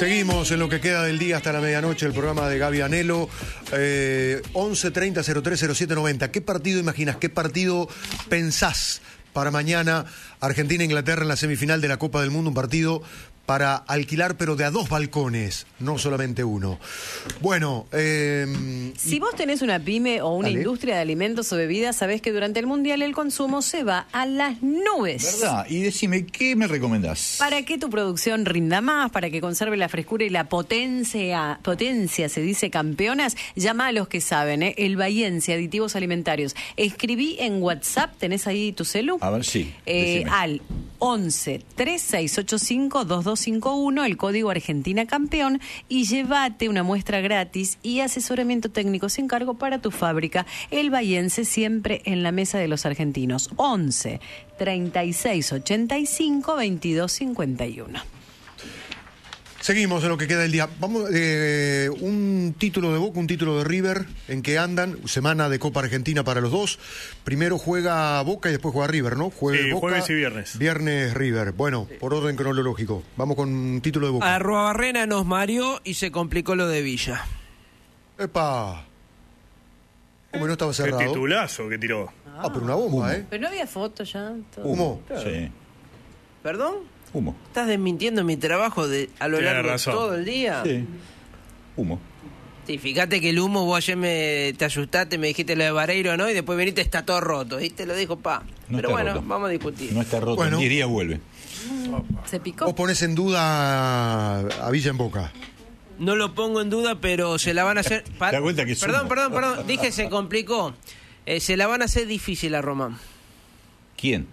Seguimos en lo que queda del día hasta la medianoche, el programa de Gaby Anelo. 11-30-03-07-90. ¿Qué partido imaginas? ¿Qué partido pensás para mañana? Argentina-Inglaterra en la semifinal de la Copa del Mundo, un partido para alquilar, pero de a dos balcones, no solamente uno. Bueno, si vos tenés una pyme o una industria de alimentos o bebidas, sabés que durante el Mundial el consumo se va a las nubes. ¿Verdad? Y decime, ¿qué me recomendás? Para que tu producción rinda más, para que conserve la frescura y la potencia, se dice campeonas, llama a los que saben, El Bahiense, aditivos alimentarios. Escribí en WhatsApp, ¿tenés ahí tu celu? A ver, sí. Al 11-3685-2251, el código Argentina Campeón, y llévate una muestra gratis y asesoramiento técnico sin cargo para tu fábrica. El Bahiense, siempre en la mesa de los argentinos. 11-3685-2251. Seguimos en lo que queda del día. Vamos, un título de Boca, un título de River, ¿en qué andan? Semana de Copa Argentina para los dos. Primero juega Boca y después juega River, ¿no? Sí, Boca, jueves y viernes. Viernes River. Bueno, por orden cronológico. Vamos con un título de Boca. Arruabarrena nos mareó y se complicó lo de Villa. ¡Epa! Como no estaba cerrado. Qué titulazo que tiró. Pero una bomba, ¿eh? Pero no había fotos ya. Todo. Humo. Claro. Sí. ¿Perdón? Humo. ¿Estás desmintiendo mi trabajo a lo Tienes largo razón. de todo el día? Sí. Humo. Sí, fíjate que el humo, vos ayer te asustaste, me dijiste lo de Vareiro, ¿no? Y después viniste, está todo roto, y te lo dijo No Pero está bueno, roto. vamos a discutir. No está roto, Bueno. en 10 días vuelve. ¿Se picó? Vos ponés en duda a Villa en Boca. No lo pongo en duda, pero se la van a hacer... ¿Te das cuenta que es humo? Perdón, dije se complicó. Se la van a hacer difícil a Román. ¿Quién?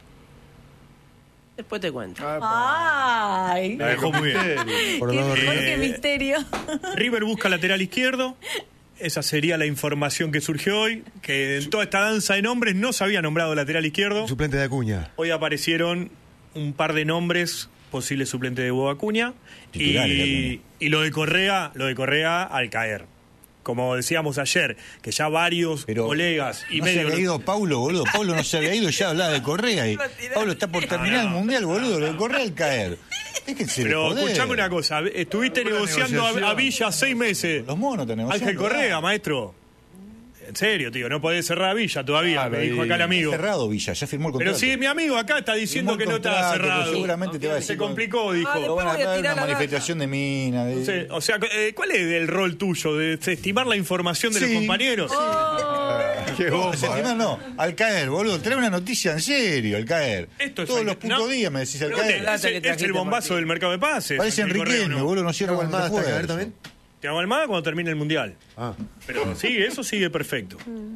Después te cuento. ¡Ay! La dejó muy bien. Por el lado de River. ¡Qué misterio! River busca lateral izquierdo. Esa sería la información que surgió hoy, que en toda esta danza de nombres no se había nombrado lateral izquierdo. Suplente de Acuña. Hoy aparecieron un par de nombres, posible suplente de Boca Acuña, Titulares de y lo de Correa al caer. Como decíamos ayer, que ya varios colegas y no se medios... había ido Paulo, boludo. Paulo no se había ido, ya hablaba de Correa. Y Paulo está por terminar el Mundial, boludo. Lo de Correa al caer. Déjense de Pero joder. escuchame una cosa, estuviste negociando a Villa 6 meses. Los monos te negociando. Ángel Correa, maestro. En serio, tío, no podés cerrar a Villa todavía, me dijo acá el amigo. Cerrado Villa, ya firmó el Pero contrato. sí, mi amigo acá está diciendo Firmó que no el está contrato, cerrado. pero seguramente te va a decir Se complicó, dijo. Lo van a voy a dar tirar una la manifestación de mina. O sea, ¿cuál es el rol tuyo? ¿De estimar la información de los compañeros? Qué bomba. Desestimar no, al caer, boludo. Trae una noticia en serio, al caer. Esto es Todos al- los putos no. días me decís al Pero caer. es el bombazo del mercado de pases. Parece Ángel Correa, Enriqueño, ¿no? boludo. No cierra ¿Almada cuando está juega. caer también? Te hago Almada cuando termine el Mundial. Ah. Pero sigue, eso sigue perfecto.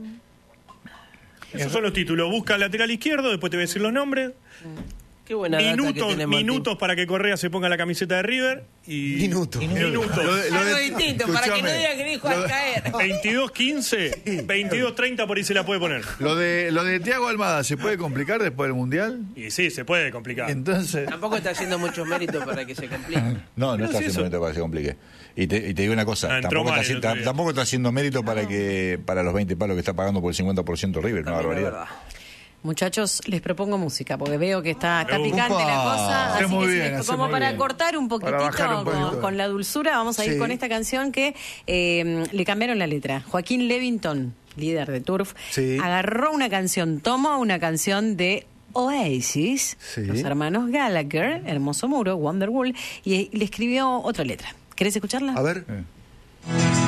Esos son los títulos. Busca lateral izquierdo, después te voy a decir los nombres. Qué buena data que tiene Martín. Minutos para que Correa se ponga la camiseta de River. Y Minutos. Algo distinto, para que no digan que dijo al caer. 22-15, 22-30 por ahí se la puede poner. Lo de Thiago Almada, ¿se puede complicar después del Mundial? Y sí, se puede complicar. Entonces... Tampoco está haciendo muchos méritos para que se complique. No está sí, haciendo eso- mérito para que se complique. Y te digo una cosa, entró tampoco mal está, el otro día. tampoco está haciendo mérito para los 20 palos que está pagando por el 50% River, una También es barbaridad. verdad. Muchachos, les propongo música, porque veo que está Me picante gusta. la cosa. Hace Así muy que bien, hace como muy para bien. cortar un poquitito, Para bajar un poquito. con la dulzura, vamos a ir Sí. con esta canción que le cambiaron la letra. Joaquín Levington, líder de Turf, Sí. agarró una canción, tomó una canción de Oasis, Sí. los hermanos Gallagher, Hermoso Muro, Wonderwall, y le escribió otra letra. ¿Querés escucharla? A ver.